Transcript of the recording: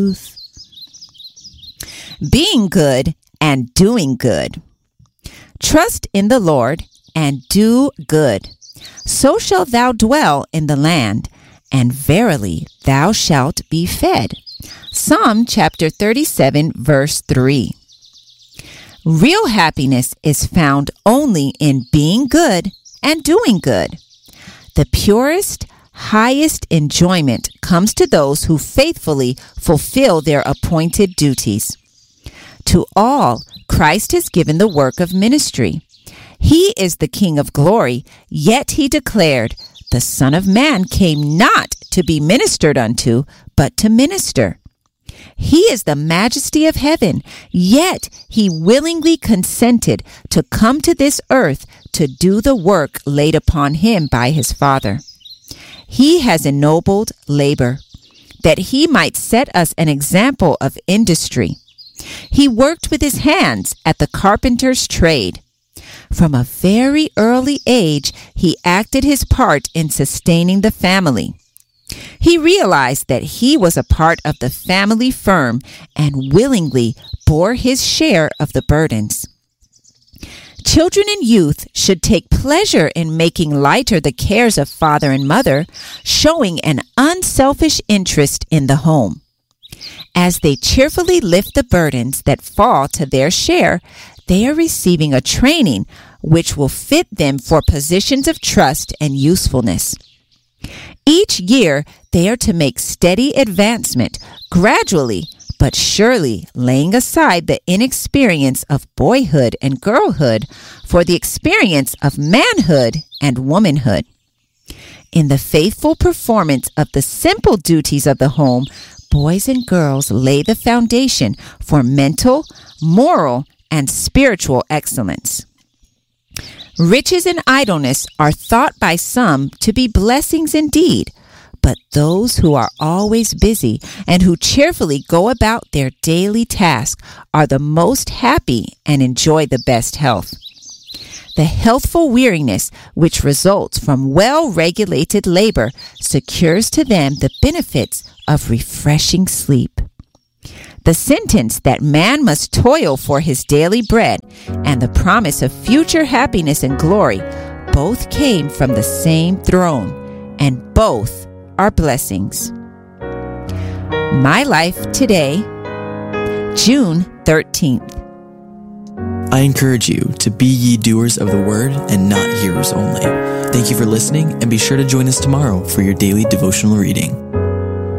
Being good and doing good. Trust in the Lord and do good. So shalt thou dwell in the land, and verily thou shalt be fed. Psalm chapter 37, verse 3. Real happiness is found only in being good and doing good. The purest, highest enjoyment comes to those who faithfully fulfill their appointed duties. To all, Christ has given the work of ministry. He is the King of glory, yet he declared, "The Son of Man came not to be ministered unto, but to minister." He is the majesty of heaven, yet he willingly consented to come to this earth to do the work laid upon him by his Father. He has ennobled labor, that he might set us an example of industry. He worked with his hands at the carpenter's trade. From a very early age, he acted his part in sustaining the family. He realized that he was a part of the family firm and willingly bore his share of the burdens. Children and youth should take pleasure in making lighter the cares of father and mother, showing an unselfish interest in the home. As they cheerfully lift the burdens that fall to their share, they are receiving a training which will fit them for positions of trust and usefulness. Each year, they are to make steady advancement, gradually but surely laying aside the inexperience of boyhood and girlhood for the experience of manhood and womanhood. In the faithful performance of the simple duties of the home, boys and girls lay the foundation for mental, moral, and spiritual excellence. Riches and idleness are thought by some to be blessings indeed, but those who are always busy and who cheerfully go about their daily task are the most happy and enjoy the best health. The healthful weariness which results from well-regulated labor secures to them the benefits of refreshing sleep. The sentence that man must toil for his daily bread and the promise of future happiness and glory both came from the same throne, and both are blessings. My Life Today, June 13th. I encourage you to be ye doers of the word and not hearers only. Thank you for listening, and be sure to join us tomorrow for your daily devotional reading.